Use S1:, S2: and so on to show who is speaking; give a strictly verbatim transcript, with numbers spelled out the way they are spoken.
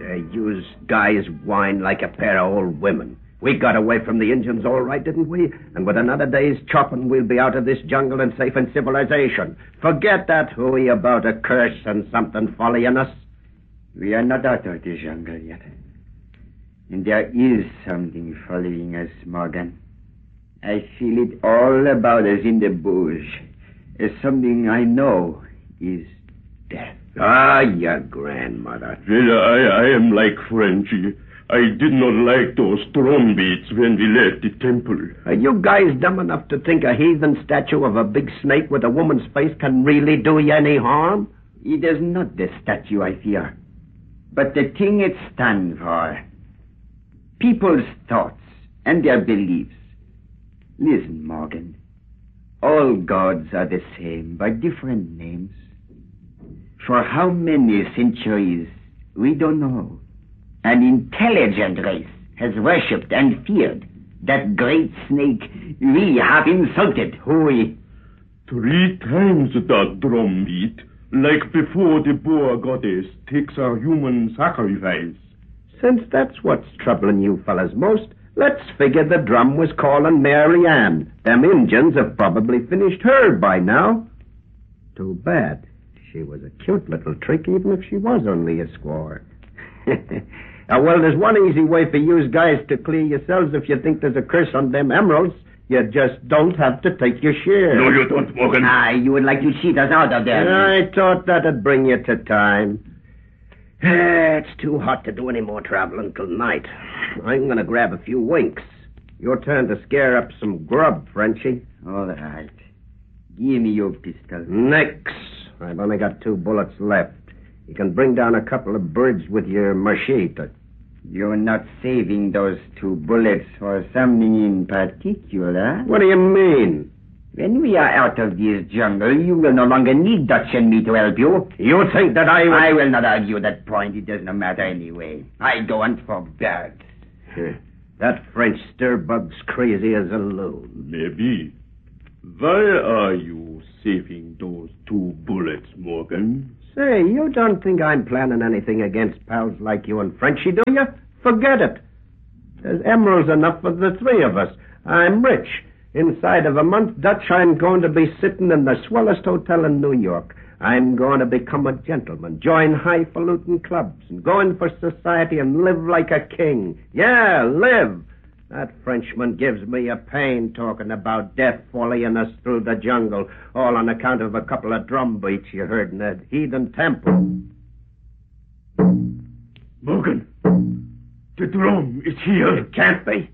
S1: Uh, you guys whine like a pair of old women. We got away from the Indians all right, didn't we? And with another day's chopping, we'll be out of this jungle and safe in civilization. Forget that hooey about a curse and something following us.
S2: We are not out of the jungle yet. And there is something following us, Morgan. I feel it all about us in the bush. As something I know is death.
S1: Ah, your grandmother.
S3: Well, I, I am like Frenchy. I did not like those drum beats when we left the temple.
S1: Are you guys dumb enough to think a heathen statue of a big snake with a woman's face can really do you any harm?
S2: It is not the statue I fear, but the thing it stands for. People's thoughts and their beliefs. Listen, Morgan. All gods are the same, by different names. For how many centuries, we don't know. An intelligent race has worshipped and feared that great snake we have insulted. We.
S3: Three times that drum beat, like before the boar goddess takes our human sacrifice.
S1: Since that's what's troubling you fellas most, let's figure the drum was calling Mary Ann. Them Injuns have probably finished her by now. Too bad. She was a cute little trick, even if she was only a squaw. Uh, well, there's one easy way for you guys to clear yourselves if you think there's a curse on them emeralds. You just don't have to take your share.
S3: No, you don't, Morgan.
S2: Ah, you would like to cheat us out of there.
S1: I thought that'd bring you to time. It's too hot to do any more traveling till night. I'm going to grab a few winks. Your turn to scare up some grub, Frenchie.
S2: All right. Give me your pistol.
S1: Nix. I've only got two bullets left. You can bring down a couple of birds with your machete.
S2: You're not saving those two bullets for something in particular?
S1: What do you mean?
S2: When we are out of this jungle, you will no longer need Dutch and me to help you.
S1: You think that I will...
S2: I will not argue that point. It does not matter anyway. I go hunt for birds.
S1: That French stir-bug's crazy as a loon.
S3: Maybe. Why are you saving those two bullets, Morgan?
S1: Say, you don't think I'm planning anything against pals like you and Frenchie, do you? Forget it. There's emeralds enough for the three of us. I'm rich. Inside of a month, Dutch, I'm going to be sitting in the swellest hotel in New York. I'm going to become a gentleman, join highfalutin clubs, and go in for society and live like a king. Yeah, live. That Frenchman gives me a pain talking about death following us through the jungle, all on account of a couple of drum beats you heard in that heathen temple.
S3: Morgan, the drum is here.
S1: It can't be.